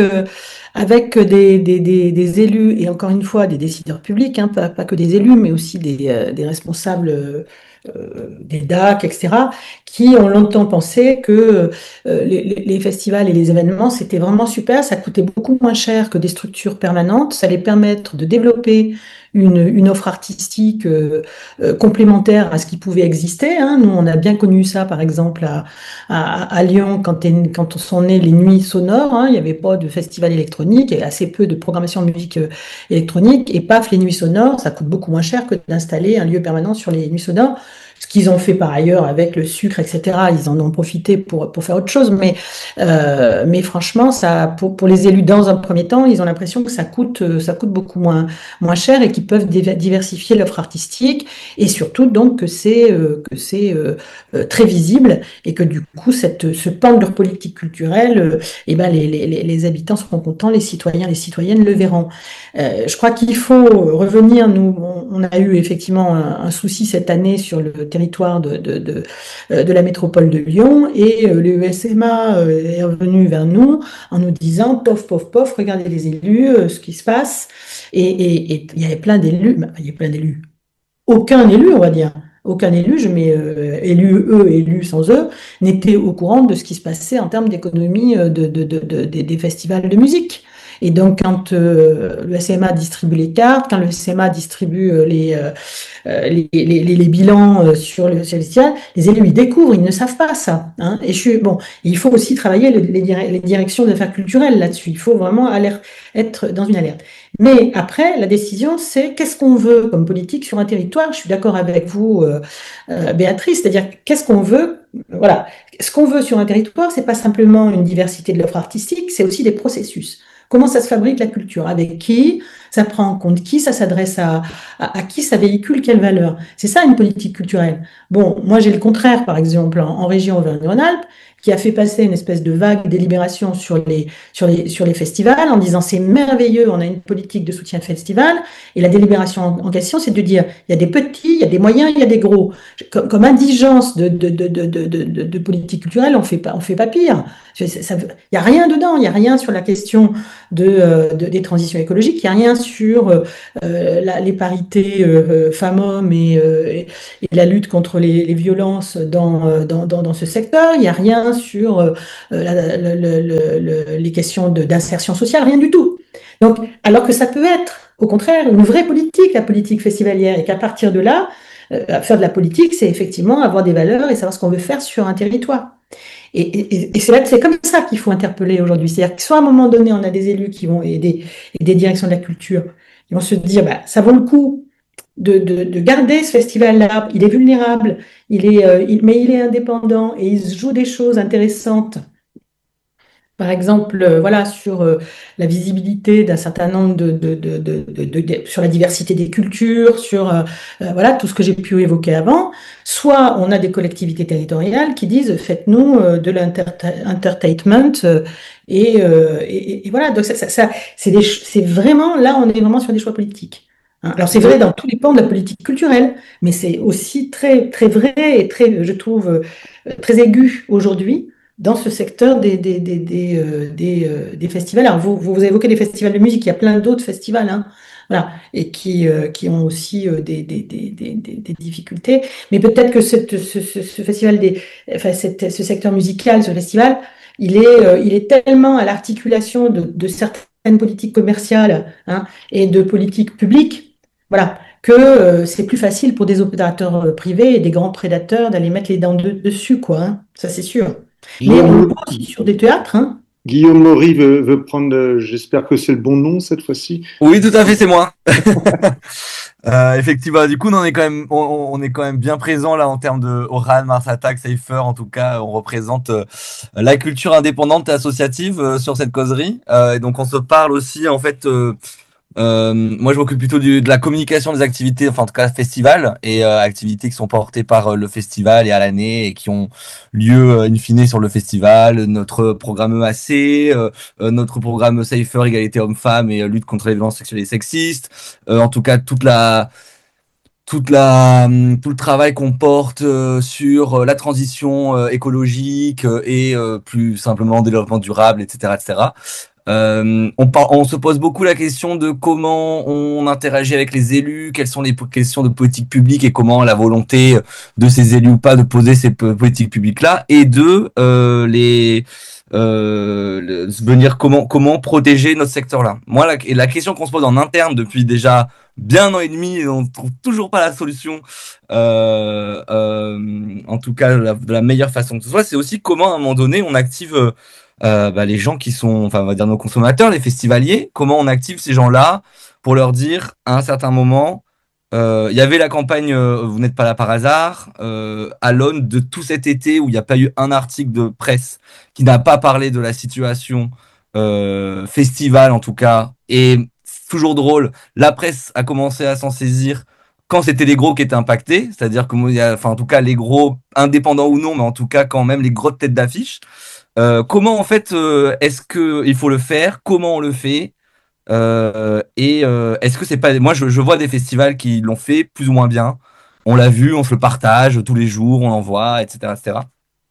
des élus et encore une fois des décideurs publics, hein, pas que des élus, mais aussi des responsables des DAC, etc., qui ont longtemps pensé que les festivals et les événements, c'était vraiment super, ça coûtait beaucoup moins cher que des structures permanentes, ça allait permettre de développer une offre artistique complémentaire à ce qui pouvait exister, hein. Nous, on a bien connu ça, par exemple, à Lyon, quand sont nées les nuits sonores, hein, il n'y avait pas de festival électronique, et assez peu de programmation de musique électronique, et paf, les nuits sonores, ça coûte beaucoup moins cher que d'installer un lieu permanent sur les nuits sonores. Ce qu'ils ont fait par ailleurs avec le sucre, etc., ils en ont profité pour faire autre chose, mais franchement, ça, pour les élus, dans un premier temps, ils ont l'impression que ça coûte beaucoup moins cher et qu'ils peuvent diversifier l'offre artistique et surtout donc que c'est très visible et que du coup, ce pan de leur politique culturelle, les habitants seront contents, les citoyens, les citoyennes le verront. Je crois qu'il faut revenir, nous, on a eu effectivement un souci cette année sur le territoire de la métropole de Lyon et le ESMA est revenu vers nous en nous disant pof, pof, pof, regardez les élus, ce qui se passe. Et il y avait plein d'élus, aucun élu, on va dire. Aucun élu, je mets élus sans eux, n'était au courant de ce qui se passait en termes d'économie des festivals de musique. Et donc, quand le SMA distribue les cartes, quand le SMA distribue les bilans sur le festival, les élus, ils découvrent, ils ne savent pas ça, hein. Et il faut aussi travailler les directions d'affaires culturelles là-dessus. Il faut vraiment être dans une alerte. Mais après, la décision, c'est qu'est-ce qu'on veut comme politique sur un territoire. Je suis d'accord avec vous, Béatrice, c'est-à-dire qu'est-ce qu'on veut. Voilà, ce qu'on veut sur un territoire, c'est pas simplement une diversité de l'offre artistique, c'est aussi des processus. Comment ça se fabrique la culture? Avec qui? ça prend en compte qui, ça s'adresse à qui, ça véhicule quelle valeur. C'est ça une politique culturelle. Bon, moi j'ai le contraire, par exemple, en région Auvergne-Rhône-Alpes, qui a fait passer une espèce de vague délibération sur les festivals en disant c'est merveilleux, on a une politique de soutien festival. Et la délibération en question, c'est de dire il y a des petits, il y a des moyens, il y a des gros. Comme indigence de politique culturelle, on fait pas pire. Il n'y a rien dedans, il n'y a rien sur la question des transitions écologiques, il n'y a rien sur les parités femmes-hommes et la lutte contre les violences dans ce secteur, il n'y a rien sur les questions d'insertion sociale, rien du tout. Donc, alors que ça peut être, au contraire, une vraie politique, la politique festivalière, et qu'à partir de là, faire de la politique, c'est effectivement avoir des valeurs et savoir ce qu'on veut faire sur un territoire. Et c'est comme ça qu'il faut interpeller aujourd'hui. C'est-à-dire que soit à un moment donné, on a des élus qui vont et des directions de la culture, qui vont se dire, bah, ça vaut le coup de garder ce festival-là. Il est vulnérable, mais il est indépendant et il se joue des choses intéressantes. Par exemple, voilà, sur la visibilité d'un certain nombre sur la diversité des cultures, sur voilà, tout ce que j'ai pu évoquer avant. Soit on a des collectivités territoriales qui disent faites-nous de l'entertainment et voilà. Donc c'est vraiment là, on est vraiment sur des choix politiques. Hein. Alors c'est vrai dans tous les pans de la politique culturelle, mais c'est aussi très très vrai et très, je trouve, très aigu aujourd'hui dans ce secteur des festivals. Alors, vous avez évoqué les festivals de musique, il y a plein d'autres festivals, hein, voilà, et qui ont aussi des difficultés. Mais peut-être que ce festival, ce secteur musical, ce festival, il est tellement à l'articulation de certaines politiques commerciales, hein, et de politiques publiques, voilà, que c'est plus facile pour des opérateurs privés et des grands prédateurs d'aller mettre les dents dessus, quoi, hein, ça c'est sûr. Mais on le voit aussi sur des théâtres. Hein. Guillaume Laurie veut prendre, j'espère que c'est le bon nom cette fois-ci. Oui, tout à fait, c'est moi. Effectivement, du coup, on est quand même bien présent là en termes de Oran, Mars Attack, Cypher. En tout cas, on représente la culture indépendante et associative sur cette causerie. Et donc, on se parle aussi en fait. Moi, je m'occupe plutôt de la communication des activités, enfin en tout cas festival et activités qui sont portées par le festival et à l'année et qui ont lieu in fine sur le festival. Notre programme EAC, notre programme Cypher, égalité homme-femme et lutte contre les violences sexuelles et sexistes. En tout cas, tout le travail qu'on porte sur la transition écologique et plus simplement développement durable, etc., etc. On se pose beaucoup la question de comment on interagit avec les élus, quelles sont les questions de politique publique et comment la volonté de ces élus ou pas de poser ces politiques publiques-là, et venir comment protéger notre secteur-là. Moi, la question qu'on se pose en interne depuis déjà bien un an et demi et on ne trouve toujours pas la solution, en tout cas de la meilleure façon que ce soit, c'est aussi comment à un moment donné on active les gens qui sont, enfin, on va dire nos consommateurs, les festivaliers, comment on active ces gens-là pour leur dire, à un certain moment, il y avait la campagne Vous n'êtes pas là par hasard, à l'aune de tout cet été où il n'y a pas eu un article de presse qui n'a pas parlé de la situation festival en tout cas, et toujours drôle, la presse a commencé à s'en saisir quand c'était les gros qui étaient impactés, c'est-à-dire que, enfin, en tout cas, les gros, indépendants ou non, mais en tout cas, quand même, les grosses têtes d'affiche. Comment, en fait, est-ce qu'il faut le faire? Comment on le fait? Est-ce que c'est pas... Moi, je vois des festivals qui l'ont fait plus ou moins bien. On l'a vu, on se le partage tous les jours, on l'envoie, etc., etc.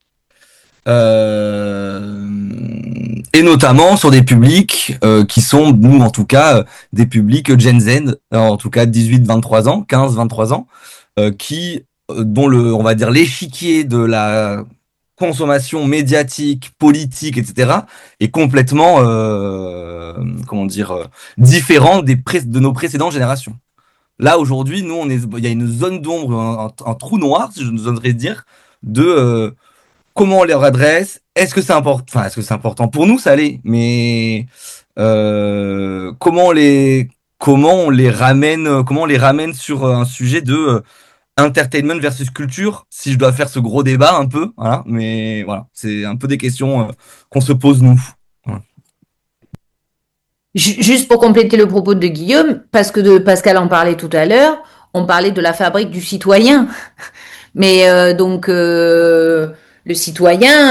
Et notamment sur des publics qui sont, nous en tout cas, des publics Gen Z, en tout cas 18-23 ans, 15-23 ans, dont on va dire l'échiquier de la consommation médiatique, politique, etc. est complètement, comment dire, différent de nos précédentes générations. Là aujourd'hui, nous, il y a une zone d'ombre, un trou noir, si je nous oserais dire, de comment on les redresse. Est-ce que c'est important? Enfin, est-ce que c'est important pour nous? Ça l'est, mais comment on les ramène sur un sujet de entertainment versus culture, si je dois faire ce gros débat un peu, voilà. Mais voilà, c'est un peu des questions qu'on se pose nous. Voilà. Juste pour compléter le propos de Guillaume, parce que Pascal en parlait tout à l'heure, on parlait de la fabrique du citoyen. Mais le citoyen,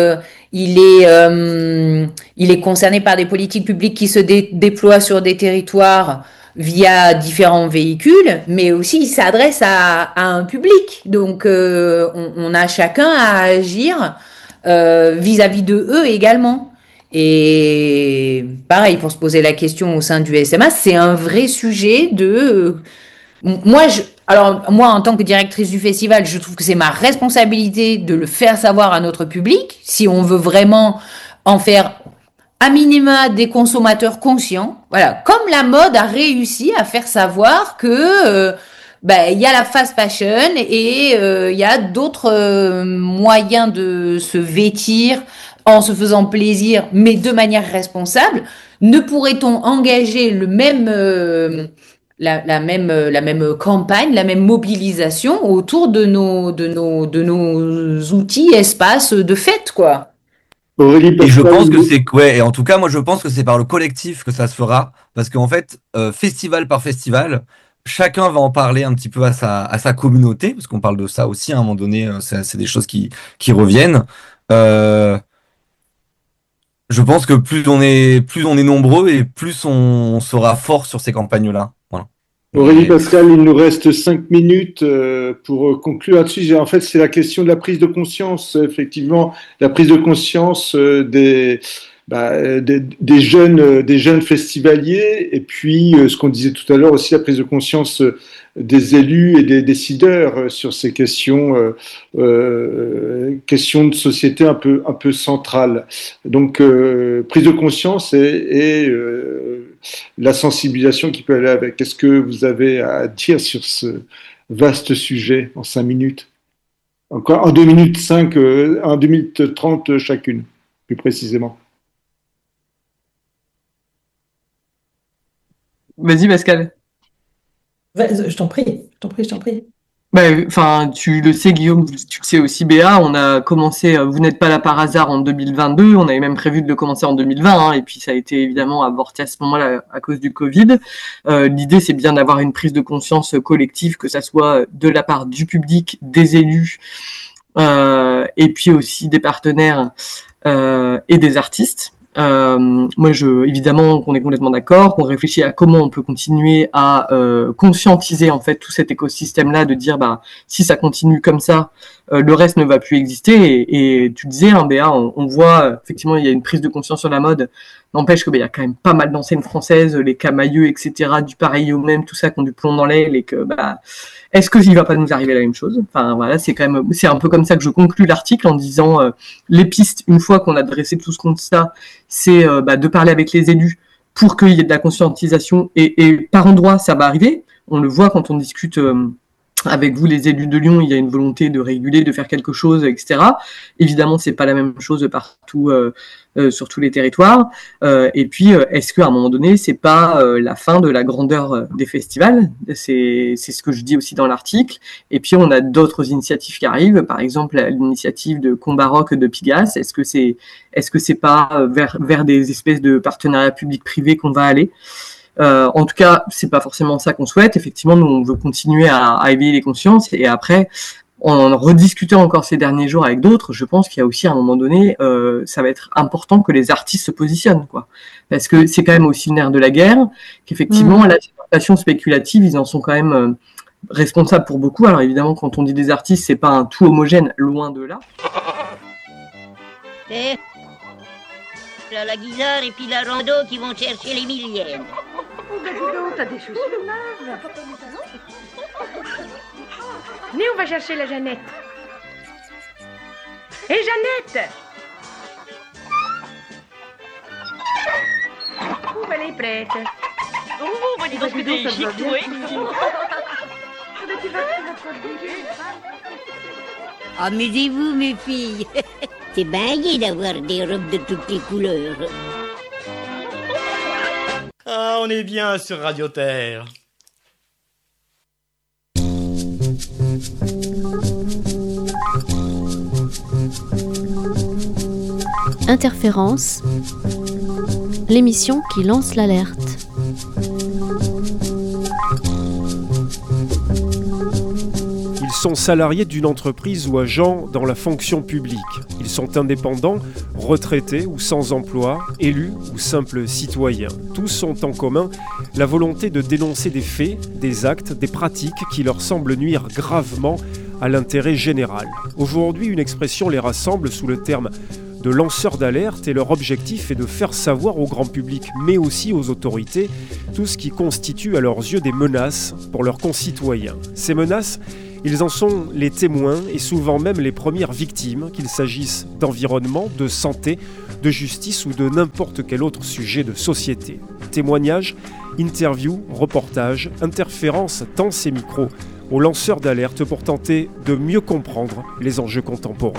il est concerné par des politiques publiques qui se déploient sur des territoires via différents véhicules, mais aussi il s'adresse à un public. Donc on a chacun à agir vis-à-vis de eux également. Et pareil, pour se poser la question au sein du SMA, c'est un vrai sujet de... Moi, en tant que directrice du festival, je trouve que c'est ma responsabilité de le faire savoir à notre public, si on veut vraiment en faire à minima des consommateurs conscients. Voilà, comme la mode a réussi à faire savoir que il y a la fast fashion et il y a d'autres moyens de se vêtir en se faisant plaisir, mais de manière responsable. Ne pourrait-on engager le même la même campagne, la même mobilisation autour de nos outils, espaces de fête, quoi. Aurélie, Et je Pascal, pense que c'est ouais, et en tout cas moi je pense que c'est par le collectif que ça se fera parce qu'en fait festival par festival chacun va en parler un petit peu à sa communauté parce qu'on parle de ça aussi à un moment donné, c'est des choses qui reviennent. Je pense que plus on est nombreux et plus on sera fort sur ces campagnes-là. Voilà. Aurélie, Et- Pascal, il nous reste 5 minutes pour conclure là-dessus. En fait, c'est la question de la prise de conscience, effectivement, la prise de conscience des jeunes festivaliers, et puis ce qu'on disait tout à l'heure aussi, la prise de conscience des élus et des décideurs sur ces questions de société un peu centrales. Donc, prise de conscience et la sensibilisation qui peut aller avec. Qu'est-ce que vous avez à dire sur ce vaste sujet en 5 minutes? Encore en 2 minutes 5, en 2 minutes 30 chacune, plus précisément. Vas-y, Pascal. Je t'en prie. Enfin, tu le sais, Guillaume, tu le sais aussi, Béa, on a commencé Vous n'êtes pas là par hasard en 2022, on avait même prévu de le commencer en 2020, hein, et puis ça a été évidemment avorté à ce moment-là à cause du Covid. L'idée, c'est bien d'avoir une prise de conscience collective, que ça soit de la part du public, des élus, et puis aussi des partenaires et des artistes. Évidemment qu'on est complètement d'accord, qu'on réfléchit à comment on peut continuer à conscientiser en fait tout cet écosystème-là, de dire si ça continue comme ça, le reste ne va plus exister. Et tu disais, hein, Béa, on voit effectivement il y a une prise de conscience sur la mode. N'empêche que il y a quand même pas mal d'enseignes françaises, les Camailleux, etc., du pareil au même, tout ça qui ont du plomb dans l'aile, et que est-ce qu'il va pas nous arriver la même chose? Enfin voilà, c'est un peu comme ça que je conclus l'article en disant les pistes, une fois qu'on a dressé tout ce constat, c'est de parler avec les élus pour qu'il y ait de la conscientisation, et par endroits ça va arriver. On le voit quand on discute avec vous, les élus de Lyon, il y a une volonté de réguler, de faire quelque chose, etc. Évidemment, c'est pas la même chose partout sur tous les territoires. Et puis, est-ce qu'à un moment donné, c'est pas la fin de la grandeur des festivals? C'est ce que je dis aussi dans l'article. Et puis, on a d'autres initiatives qui arrivent. Par exemple, l'initiative de Combat Rock de Pigasse. Est-ce que c'est pas vers des espèces de partenariats publics-privés qu'on va aller? En tout cas, c'est pas forcément ça qu'on souhaite. Effectivement, nous, on veut continuer à éveiller les consciences, et après, en rediscutant encore ces derniers jours avec d'autres, je pense qu'il y a aussi à un moment donné, ça va être important que les artistes se positionnent, quoi. Parce que c'est quand même aussi le nerf de la guerre, qu'effectivement, la spéculation spéculative, ils en sont quand même responsables pour beaucoup. Alors évidemment, quand on dit des artistes, c'est pas un tout homogène, loin de là. La Guisard et puis la Rando qui vont chercher les millièmes. Oh, ben dis donc, t'as des chaussures neuves. Venez, on va chercher la Jeannette. Hé, Jeannette! Oh, ben, elle est prête. Oh, bah dis donc, que t'es chic, oui. Amusez-vous, mes filles. C'est bien gai d'avoir des robes de toutes les couleurs. Ah, on est bien sur Radio Terre. Interférence, l'émission qui lance l'alerte. Ils sont salariés d'une entreprise ou agents dans la fonction publique. Ils sont indépendants, retraités ou sans emploi, élus ou simples citoyens. Tous ont en commun la volonté de dénoncer des faits, des actes, des pratiques qui leur semblent nuire gravement à l'intérêt général. Aujourd'hui, une expression les rassemble sous le terme de lanceurs d'alerte et leur objectif est de faire savoir au grand public, mais aussi aux autorités, tout ce qui constitue à leurs yeux des menaces pour leurs concitoyens. Ces menaces, ils en sont les témoins et souvent même les premières victimes, qu'il s'agisse d'environnement, de santé, de justice ou de n'importe quel autre sujet de société. Témoignages, interviews, reportages, interférences tendent ces micros aux lanceurs d'alerte pour tenter de mieux comprendre les enjeux contemporains.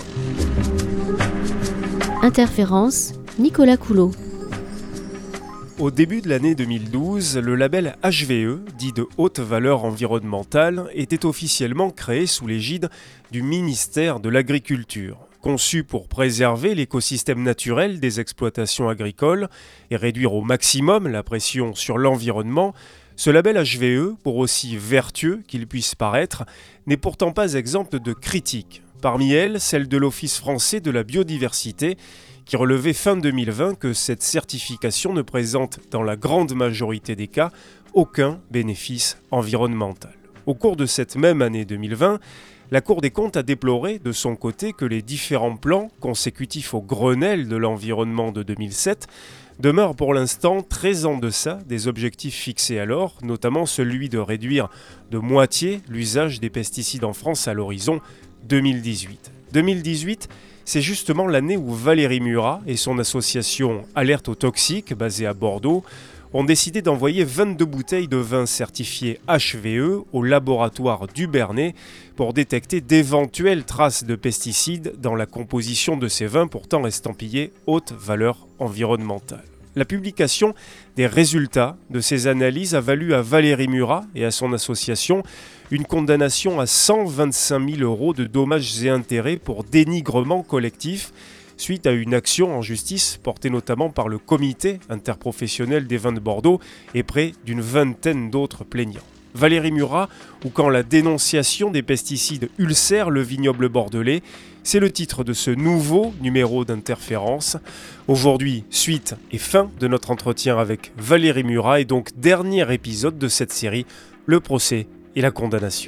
Interférence, Nicolas Coulot. Au début de l'année 2012, le label HVE, dit de haute valeur environnementale, était officiellement créé sous l'égide du ministère de l'Agriculture. Conçu pour préserver l'écosystème naturel des exploitations agricoles et réduire au maximum la pression sur l'environnement, ce label HVE, pour aussi vertueux qu'il puisse paraître, n'est pourtant pas exempt de critiques. Parmi elles, celle de l'Office français de la biodiversité, qui relevait fin 2020 que cette certification ne présente, dans la grande majorité des cas, aucun bénéfice environnemental. Au cours de cette même année 2020, la Cour des comptes a déploré de son côté que les différents plans consécutifs au Grenelle de l'environnement de 2007 demeurent pour l'instant très en deçà des objectifs fixés alors, notamment celui de réduire de moitié l'usage des pesticides en France à l'horizon 2018. 2018, c'est justement l'année où Valérie Murat et son association Alerte aux toxiques, basée à Bordeaux, ont décidé d'envoyer 22 bouteilles de vin certifiées HVE au laboratoire du Bernay pour détecter d'éventuelles traces de pesticides dans la composition de ces vins pourtant estampillés haute valeur environnementale. La publication des résultats de ces analyses a valu à Valérie Murat et à son association une condamnation à 125 000 € de dommages et intérêts pour dénigrement collectif suite à une action en justice portée notamment par le comité interprofessionnel des vins de Bordeaux et près d'une vingtaine d'autres plaignants. Valérie Murat, ou quand la dénonciation des pesticides ulcère le vignoble bordelais, c'est le titre de ce nouveau numéro d'Interférence. Aujourd'hui, suite et fin de notre entretien avec Valérie Murat et donc dernier épisode de cette série, le procès et la condamnation.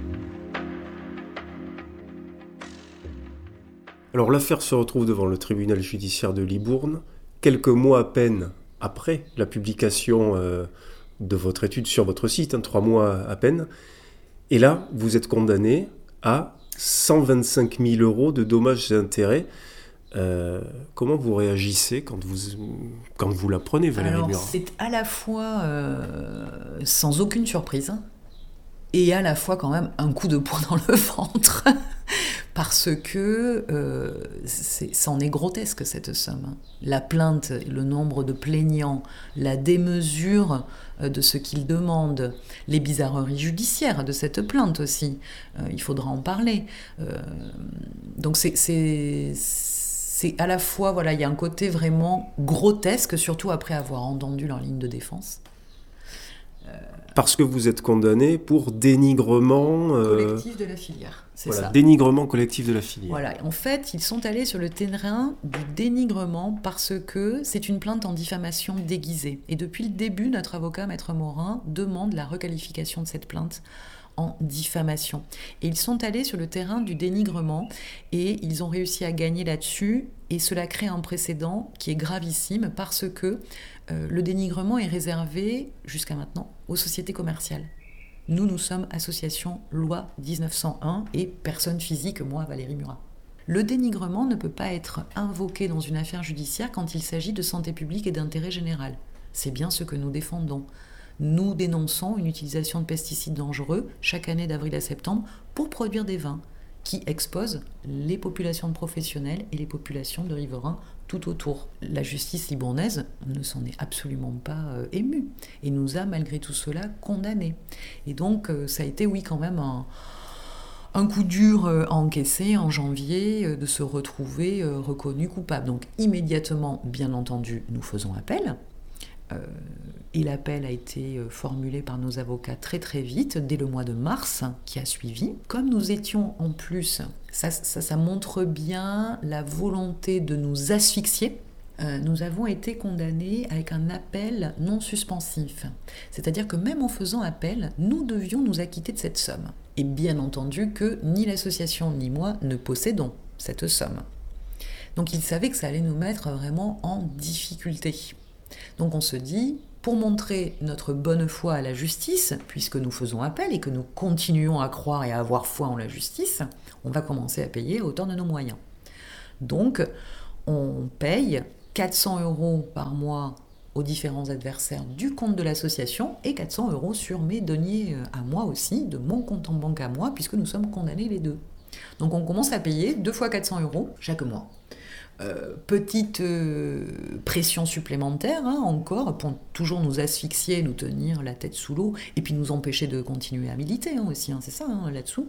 Alors l'affaire se retrouve devant le tribunal judiciaire de Libourne, quelques mois à peine après la publication de votre étude sur votre site, 3 mois à peine. Et là, vous êtes condamné à 125 000 € de dommages et intérêts. Comment vous réagissez quand vous l'apprenez, Valérie Murat ? C'est à la fois sans aucune surprise et à la fois quand même un coup de poing dans le ventre. Parce que c'en est grotesque cette somme. La plainte, le nombre de plaignants, la démesure de ce qu'ils demandent, les bizarreries judiciaires de cette plainte aussi, il faudra en parler. Donc c'est à la fois, voilà, il y a un côté vraiment grotesque, surtout après avoir entendu leur ligne de défense. Parce que vous êtes condamné pour dénigrement... collectif de la filière, c'est voilà, ça. Dénigrement collectif de la filière. Voilà, en fait, ils sont allés sur le terrain du dénigrement parce que c'est une plainte en diffamation déguisée. Et depuis le début, notre avocat, Maître Morin, demande la requalification de cette plainte en diffamation. Et ils sont allés sur le terrain du dénigrement et ils ont réussi à gagner là-dessus et cela crée un précédent qui est gravissime parce que le dénigrement est réservé, jusqu'à maintenant, aux sociétés commerciales. Nous sommes association loi 1901 et personne physique, moi, Valérie Murat. Le dénigrement ne peut pas être invoqué dans une affaire judiciaire quand il s'agit de santé publique et d'intérêt général. C'est bien ce que nous défendons. Nous dénonçons une utilisation de pesticides dangereux chaque année d'avril à septembre pour produire des vins qui exposent les populations de professionnels et les populations de riverains tout autour. La justice libournaise ne s'en est absolument pas émue et nous a malgré tout cela condamnés. Et donc ça a été, oui, quand même un coup dur à encaisser en janvier de se retrouver reconnu coupable. Donc immédiatement, bien entendu, nous faisons appel. Et l'appel a été formulé par nos avocats très très vite, dès le mois de mars qui a suivi. Comme nous étions en plus, ça montre bien la volonté de nous asphyxier. Nous avons été condamnés avec un appel non suspensif. C'est-à-dire que même en faisant appel, nous devions nous acquitter de cette somme. Et bien entendu que ni l'association ni moi ne possédons cette somme. Donc ils savaient que ça allait nous mettre vraiment en difficulté. Donc on se dit, pour montrer notre bonne foi à la justice, puisque nous faisons appel et que nous continuons à croire et à avoir foi en la justice, on va commencer à payer à hauteur de nos moyens. Donc on paye 400 € par mois aux différents adversaires du compte de l'association et 400 € sur mes deniers à moi aussi, de mon compte en banque à moi, puisque nous sommes condamnés les deux. Donc on commence à payer 2 fois 400 € chaque mois. Petite pression supplémentaire, encore, pour toujours nous asphyxier, nous tenir la tête sous l'eau, et puis nous empêcher de continuer à militer aussi, c'est ça, là-dessous.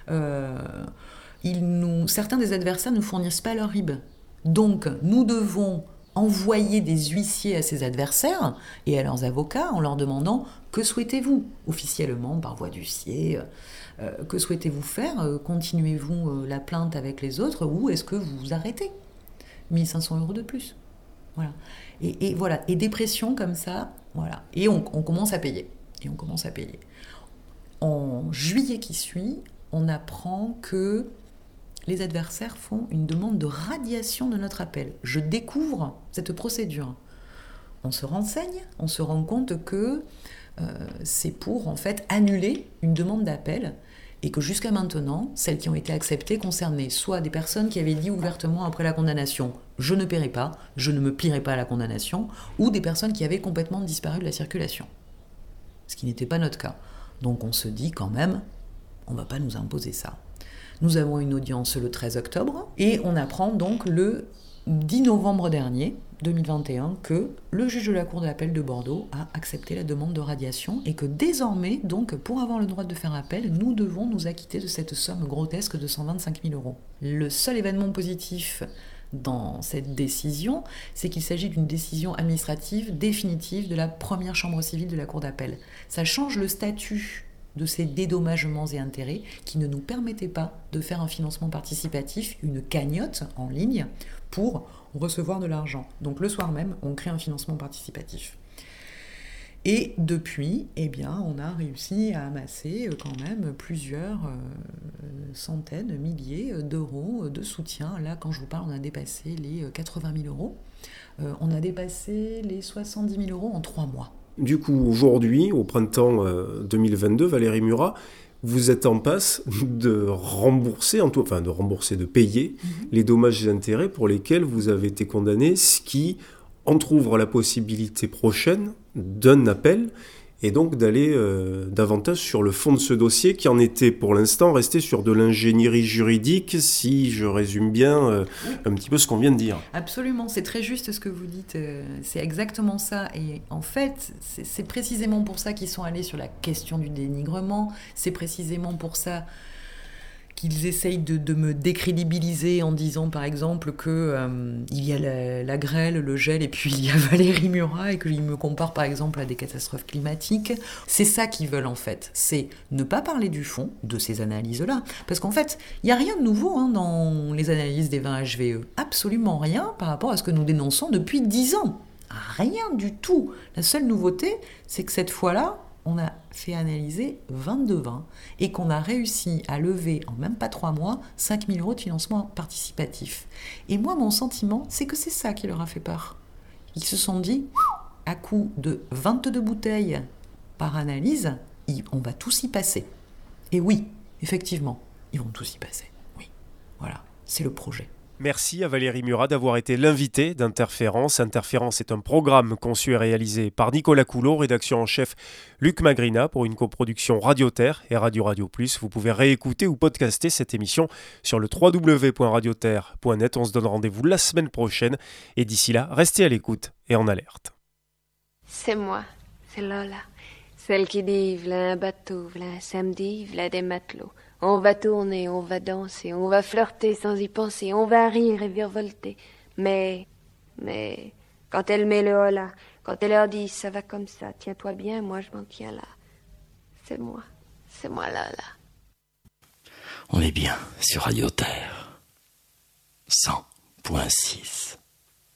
Certains des adversaires ne fournissent pas leur RIB. Donc nous devons envoyer des huissiers à ces adversaires et à leurs avocats en leur demandant « Que souhaitez-vous » officiellement, par voie d'huissier, que souhaitez-vous faire ? Continuez-vous la plainte avec les autres ou est-ce que vous vous arrêtez ? 1 500 € de plus. Voilà. Et voilà. Et des pressions comme ça, voilà. Et on commence à payer. En juillet qui suit, on apprend que les adversaires font une demande de radiation de notre appel. Je découvre cette procédure. On se renseigne, on se rend compte que c'est pour en fait annuler une demande d'appel et que jusqu'à maintenant, celles qui ont été acceptées concernaient soit des personnes qui avaient dit ouvertement après la condamnation « je ne paierai pas, je ne me plierai pas à la condamnation » ou des personnes qui avaient complètement disparu de la circulation. Ce qui n'était pas notre cas. Donc on se dit quand même, on ne va pas nous imposer ça. Nous avons une audience le 13 octobre et on apprend donc le 10 novembre dernier, 2021, que le juge de la Cour d'appel de Bordeaux a accepté la demande de radiation et que désormais, donc, pour avoir le droit de faire appel, nous devons nous acquitter de cette somme grotesque de 125 000 €. Le seul événement positif dans cette décision, c'est qu'il s'agit d'une décision administrative définitive de la première chambre civile de la Cour d'appel. Ça change le statut de ces dédommagements et intérêts qui ne nous permettaient pas de faire un financement participatif, une cagnotte en ligne pour recevoir de l'argent. Donc le soir même, on crée un financement participatif. Et depuis, on a réussi à amasser quand même plusieurs centaines, milliers d'euros de soutien. Là, quand je vous parle, on a dépassé les 80 000 €. On a dépassé les 70 000 € en 3 mois. Du coup, aujourd'hui, au printemps 2022, Valérie Murat, vous êtes en passe de rembourser, de payer les dommages et intérêts pour lesquels vous avez été condamné, ce qui entrouvre la possibilité prochaine d'un appel et donc d'aller davantage sur le fond de ce dossier qui en était pour l'instant resté sur de l'ingénierie juridique, si je résume bien un petit peu ce qu'on vient de dire. Absolument, c'est très juste ce que vous dites, c'est exactement ça. Et en fait, c'est précisément pour ça qu'ils sont allés sur la question du dénigrement, c'est précisément pour ça qu'ils essayent de me décrédibiliser en disant par exemple que il y a la grêle, le gel et puis il y a Valérie Murat et qu'ils me comparent par exemple à des catastrophes climatiques. C'est ça qu'ils veulent en fait, c'est ne pas parler du fond de ces analyses-là. Parce qu'en fait, il n'y a rien de nouveau dans les analyses des vins HVE. Absolument rien par rapport à ce que nous dénonçons depuis 10 ans. Rien du tout. La seule nouveauté, c'est que cette fois-là, on a fait analyser 22 vins et qu'on a réussi à lever en même pas 3 mois 5 000 € de financement participatif. Et moi, mon sentiment, c'est que c'est ça qui leur a fait peur. Ils se sont dit, à coup de 22 bouteilles par analyse, on va tous y passer. Et oui, effectivement, ils vont tous y passer. Oui, voilà, c'est le projet. Merci à Valérie Murat d'avoir été l'invitée d'Interférence. Interférence est un programme conçu et réalisé par Nicolas Coulot, rédaction en chef Luc Magrina pour une coproduction Radio Terre et Radio Plus. Vous pouvez réécouter ou podcaster cette émission sur le www.radioterre.net. On se donne rendez-vous la semaine prochaine et d'ici là, restez à l'écoute et en alerte. C'est moi, c'est Lola, celle qui dit v'là un bateau, v'là un samedi, v'là des matelots. On va tourner, on va danser, on va flirter sans y penser, on va rire et virevolter. Mais, quand elle met le holà, Quand elle leur dit, ça va comme ça, tiens-toi bien, moi je m'en tiens là. C'est moi là. On est bien sur Radio Terre 100.6.